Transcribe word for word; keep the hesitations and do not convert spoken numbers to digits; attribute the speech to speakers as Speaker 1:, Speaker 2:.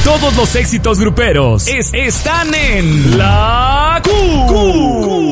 Speaker 1: Todos los éxitos gruperos es- están en La Q. Q.